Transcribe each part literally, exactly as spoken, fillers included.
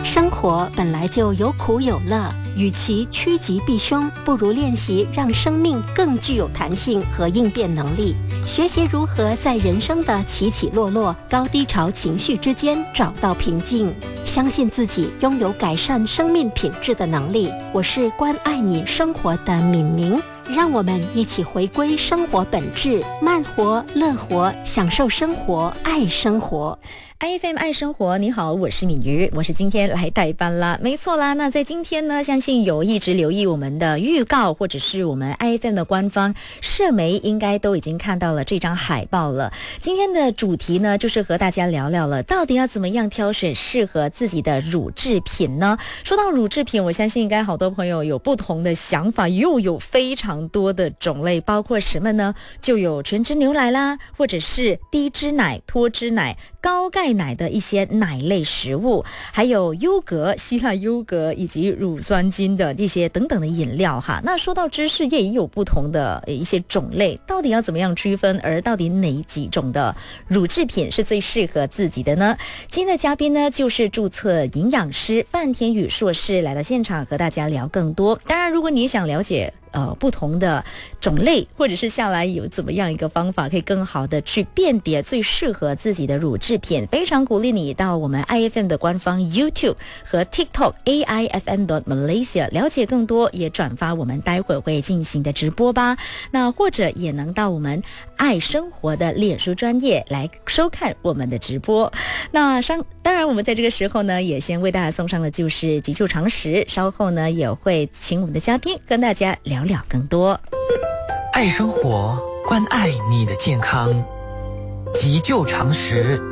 生活本来就有苦有乐，与其趋吉避凶，不如练习让生命更具有弹性和应变能力，学习如何在人生的起起落落、高低潮情绪之间找到平静，相信自己拥有改善生命品质的能力。我是关爱你生活的敏明，让我们一起回归生活本质，慢活、乐活，享受生活，爱生活。 I F M 爱生活，你好，我是敏瑜，我是今天来代班啦，没错啦。那在今天呢，相信有一直留意我们的预告，或者是我们 I F M 的官方社媒，应该都已经看到了这张海报了。今天的主题呢，就是和大家聊聊了，到底要怎么样挑选适合自己的乳制品呢？说到乳制品，我相信应该好多朋友有不同的想法，又有非常多的种类，包括什么呢？就有全脂牛奶啦，或者是低脂奶、脱脂奶、高钙奶的一些奶类食物，还有优格、希腊优格以及乳酸菌的这些等等的饮料哈。那说到芝士也有不同的一些种类，到底要怎么样区分？而到底哪几种的乳制品是最适合自己的呢？今天的嘉宾呢，就是注册营养师范天宇硕士来到现场和大家聊更多。当然，如果你也想了解呃，不同的种类，或者是下来有怎么样一个方法可以更好的去辨别最适合自己的乳制品，非常鼓励你到我们 I F M 的官方 YouTube 和 TikTok A I F M dot Malaysia 了解更多，也转发我们待会儿会进行的直播吧。那或者也能到我们爱生活的脸书专页来收看我们的直播。那上当然我们在这个时候呢，也先为大家送上的就是急救常识，稍后呢也会请我们的嘉宾跟大家聊聊更多。 爱生活，关爱你的健康，急救常识。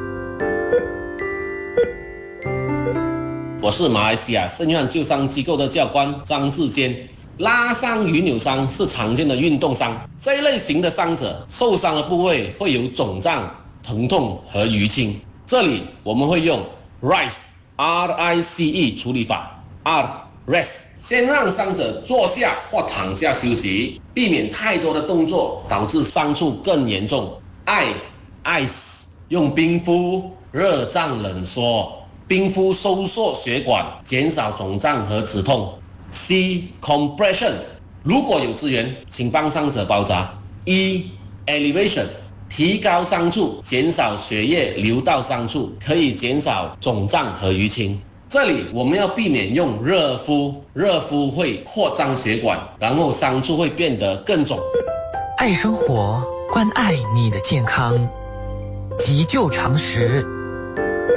我是马来西亚圣约翰救伤机构的教官张志坚。拉伤与扭伤是常见的运动伤，这一类型的伤者受伤的部位会有肿胀、疼痛和淤青。这里我们会用 RICE R I C E 处理法 R Rest， 先让伤者坐下或躺下休息，避免太多的动作导致伤处更严重。I Ice 用冰敷、热胀冷缩，冰敷收缩血管，减少肿胀和止痛。C Compression 如果有资源，请帮伤者包扎。E Elevation提高伤处，减少血液流到伤处，可以减少肿胀和淤青。这里我们要避免用热敷，热敷会扩张血管，然后伤处会变得更肿。 爱生活，关爱你的健康，急救常识。